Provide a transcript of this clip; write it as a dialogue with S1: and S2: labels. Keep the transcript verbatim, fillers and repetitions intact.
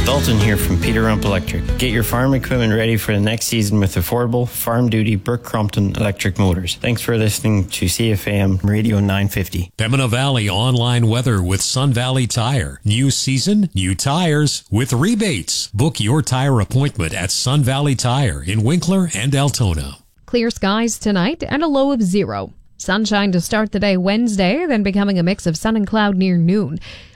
S1: Dalton here from Peter Rump Electric. Get your farm equipment ready for the next season with affordable, farm-duty Burke Crompton electric motors. Thanks for listening to C F A M Radio nine fifty.
S2: Pembina Valley online weather with Sun Valley Tire. New season, new tires with rebates. Book your tire appointment at Sun Valley Tire in Winkler and Altona.
S3: Clear skies tonight and a low of zero. Sunshine to start the day Wednesday, then becoming a mix of sun and cloud near noon.